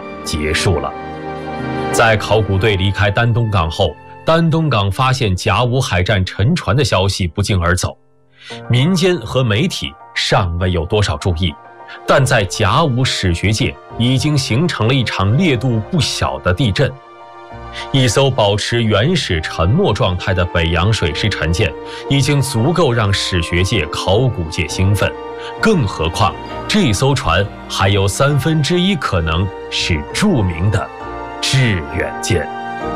结束了。在考古队离开丹东港后，丹东港发现甲午海战沉船的消息不胫而走，民间和媒体尚未有多少注意，但在甲午史学界已经形成了一场烈度不小的地震。一艘保持原始沉没状态的北洋水师沉舰，已经足够让史学界、考古界兴奋，更何况这艘船还有1/3可能是著名的致远舰。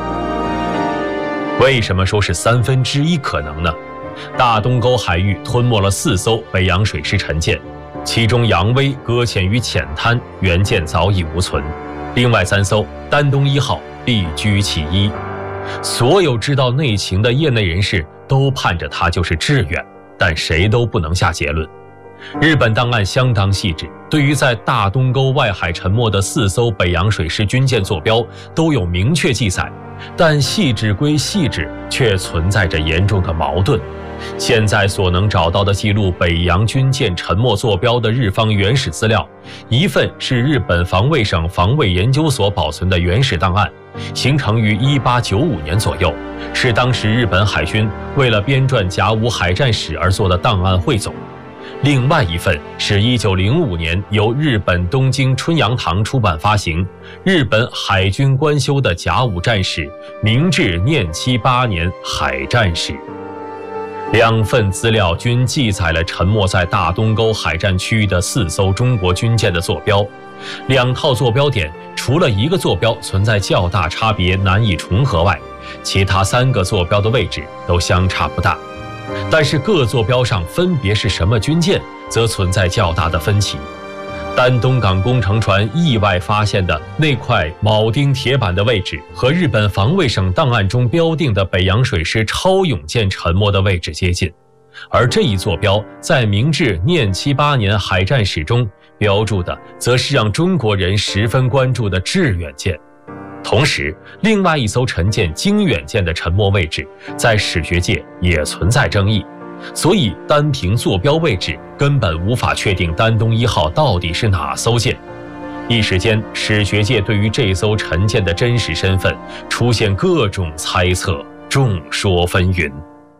为什么说是1/3可能呢？大东沟海域吞没了4艘北洋水师沉舰，其中扬威搁浅于浅滩，原舰早已无存，另外3艘丹东1号必居其一。所有知道内情的业内人士都盼着它就是致远，但谁都不能下结论。日本档案相当细致，对于在大东沟外海沉没的4艘北洋水师军舰坐标都有明确记载，但细致归细致，却存在着严重的矛盾。现在所能找到的记录北洋军舰沉没坐标的日方原始资料，一份是日本防卫省防卫研究所保存的原始档案，形成于1895年左右，是当时日本海军为了编撰甲午海战史而做的档案汇总。另外一份是1905年由日本东京春阳堂出版发行，日本海军官修的甲午战史明治念七8年海战史。2份资料均记载了沉没在大东沟海战区域的4艘中国军舰的坐标。2套坐标点除了1个坐标存在较大差别难以重合外，其他3个坐标的位置都相差不大。但是各坐标上分别是什么军舰，则存在较大的分歧。丹东港工程船意外发现的那块铆钉铁板的位置，和日本防卫省档案中标定的北洋水师超勇舰沉没的位置接近，而这一坐标在明治念七8年海战史中标注的，则是让中国人十分关注的致远舰。同时，另外一艘沉舰经远舰的沉没位置在史学界也存在争议，所以单凭坐标位置根本无法确定丹东1号到底是哪艘舰。一时间，史学界对于这艘沉舰的真实身份出现各种猜测，众说纷纭。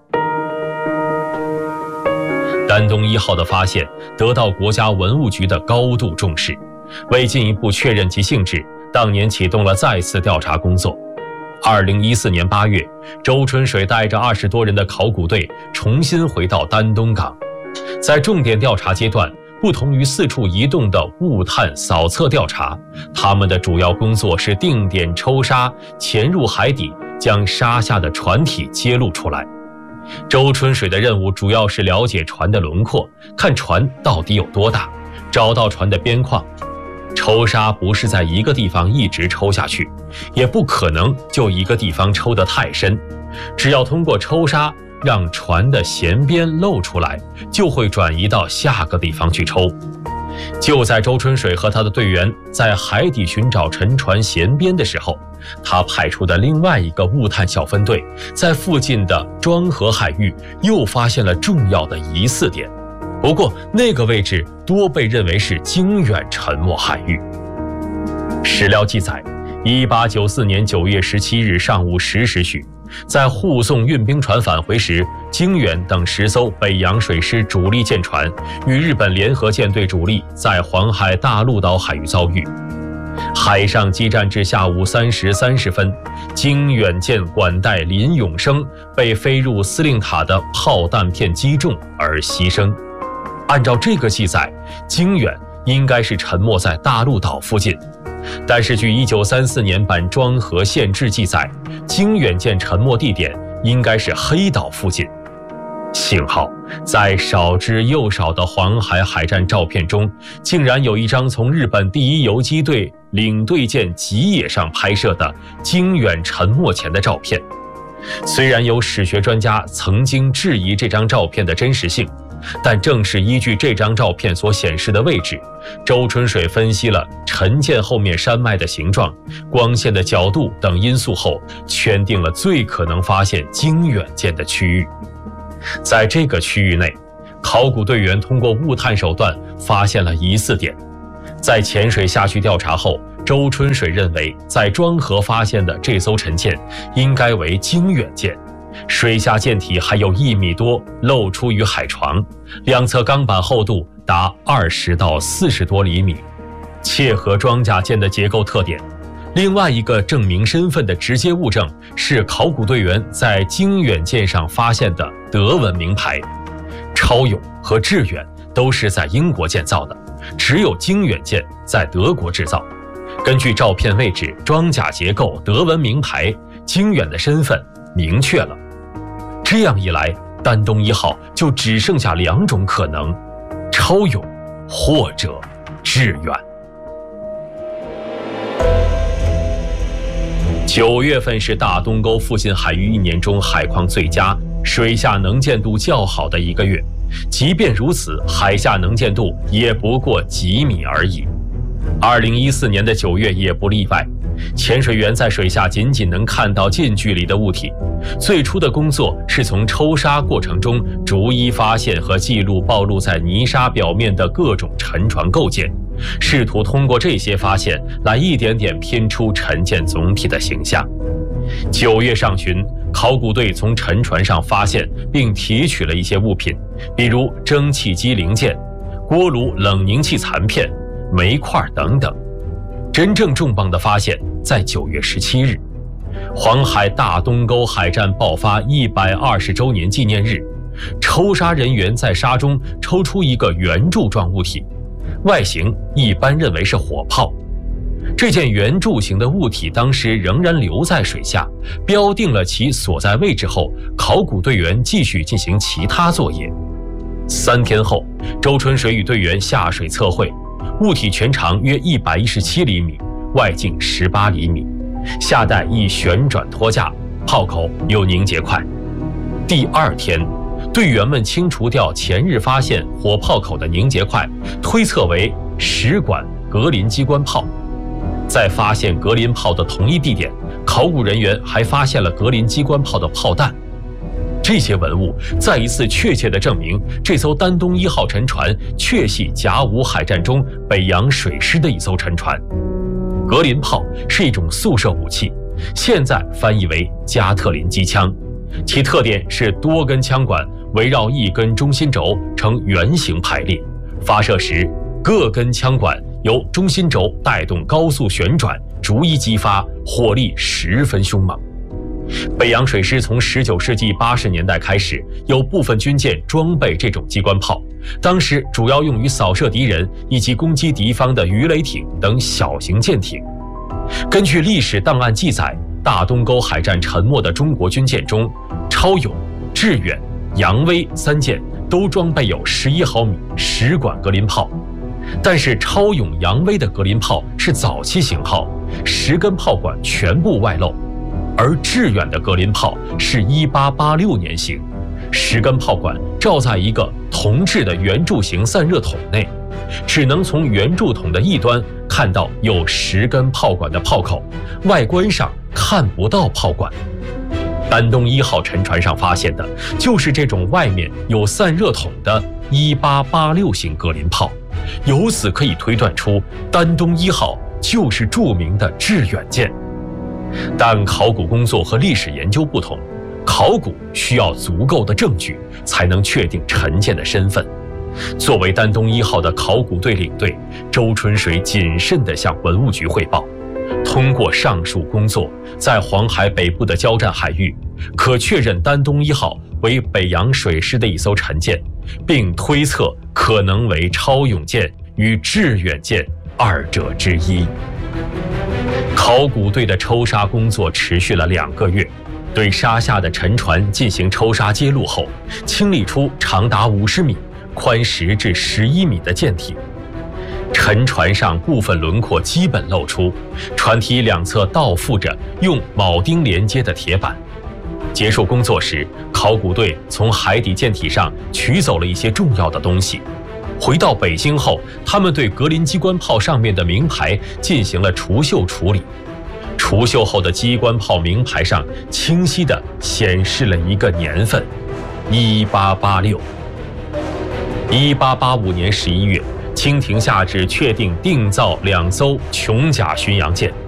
丹东1号的发现得到国家文物局的高度重视，为进一步确认其性质，当年启动了再次调查工作。2014年8月，周春水带着20多人的考古队重新回到丹东港。在重点调查阶段，不同于四处移动的物探扫测调查，他们的主要工作是定点抽沙，潜入海底，将沙下的船体揭露出来。周春水的任务主要是了解船的轮廓，看船到底有多大，找到船的边框。抽沙不是在一个地方一直抽下去，也不可能就一个地方抽得太深，只要通过抽沙让船的舷边露出来，就会转移到下个地方去抽。就在周春水和他的队员在海底寻找沉船舷边的时候，他派出的另外一个物探小分队在附近的庄河海域又发现了重要的疑似点，不过那个位置多被认为是经远沉没海域。史料记载，1894年9月17日上午10时许，在护送运兵船返回时，经远等10艘北洋水师主力舰船与日本联合舰队主力在黄海大陆岛海域遭遇。海上激战至下午3时30分，经远舰管带林永生被飞入司令塔的炮弹片击中而牺牲。按照这个记载，经远应该是沉没在大陆岛附近，但是据1934年版庄河县志记载，经远舰沉没地点应该是黑岛附近。幸好在少之又少的黄海海战照片中，竟然有一张从日本第一游击队领队舰吉野上拍摄的经远沉没前的照片。虽然有史学专家曾经质疑这张照片的真实性，但正是依据这张照片所显示的位置，周春水分析了沉舰后面山脉的形状、光线的角度等因素后，圈定了最可能发现经远舰的区域。在这个区域内，考古队员通过物探手段发现了疑似点。在潜水下去调查后， 周春水认为，在庄河发现的这艘沉舰应该为经远舰，水下舰体还有1米多露出于海床，两侧钢板厚度达20到40多厘米，切合装甲舰的结构特点。另外一个证明身份的直接物证是考古队员在经远舰上发现的德文名牌。超勇和致远都是在英国建造的，只有经远舰在德国制造。根据照片位置、装甲结构、德文名牌，经远的身份明确了。这样一来，丹东1号就只剩下2种可能：超勇或者致远。9月份是大东沟附近海域1年中海况最佳、水下能见度较好的一个月，即便如此，海下能见度也不过几米而已。2014年的9月也不例外，潜水员在水下仅仅能看到近距离的物体。最初的工作是从抽沙过程中逐一发现和记录暴露在泥沙表面的各种沉船构件，试图通过这些发现来一点点拼出沉舰总体的形象。9月上旬，考古队从沉船上发现并提取了一些物品，比如蒸汽机零件、锅炉冷凝器残片、煤块等等。真正重磅的发现在9月17日，黄海大东沟海战爆发120周年纪念日，抽沙人员在沙中抽出一个圆柱状物体，外形一般认为是火炮。这件圆柱形的物体当时仍然留在水下，标定了其所在位置后，考古队员继续进行其他作业。3天后，周春水与队员下水测绘，物体全长约117厘米，外径18厘米，下带一旋转托架，炮口有凝结块。第2天，队员们清除掉前日发现火炮口的凝结块，推测为10管格林机关炮。在发现格林炮的同一地点，考古人员还发现了格林机关炮的炮弹。这些文物再一次确切地证明，这艘丹东1号沉船确系甲午海战中北洋水师的一艘沉船。格林炮是一种速射武器，现在翻译为加特林机枪，其特点是多根枪管围绕一根中心轴呈圆形排列，发射时各根枪管由中心轴带动高速旋转，逐一激发，火力十分凶猛。北洋水师从19世纪80年代开始，有部分军舰装备这种机关炮，当时主要用于扫射敌人以及攻击敌方的鱼雷艇等小型舰艇。根据历史档案记载，大东沟海战沉没的中国军舰中，超勇、致远、扬威3舰都装备有11毫米10管格林炮。但是超勇、扬威的格林炮是早期型号，10根炮管全部外露，而致远的格林炮是1886年型，10根炮管罩在一个铜制的圆柱形散热筒内，只能从圆柱筒的一端看到有10根炮管的炮口，外观上看不到炮管。丹东1号沉船上发现的就是这种外面有散热筒的1886型格林炮，由此可以推断出丹东1号就是著名的致远舰。但考古工作和历史研究不同，考古需要足够的证据才能确定沉舰的身份。作为丹东1号的考古队领队，周春水谨慎地向文物局汇报，通过上述工作，在黄海北部的交战海域，可确认丹东1号为北洋水师的一艘沉舰，并推测可能为超勇舰与致远舰2者之一。考古队的抽沙工作持续了2个月，对沙下的沉船进行抽沙揭露后，清理出长达50米、宽10至11米的舰体。沉船上部分轮廓基本露出，船体两侧倒附着用铆钉连接的铁板。结束工作时，考古队从海底舰体上取走了一些重要的东西。回到北京后，他们对格林机关炮上面的名牌进行了除锈处理。除锈后的机关炮名牌上清晰地显示了一个年份：1886。1885年11月， 清廷下旨确定定造2艘琼甲巡洋舰，